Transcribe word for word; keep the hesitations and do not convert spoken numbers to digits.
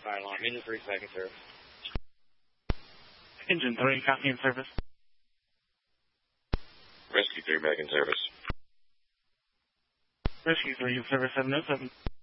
Fire alarm. Engine three back in service. Engine three, copy in service. Rescue three back in service. Rescue three in service seven oh seven.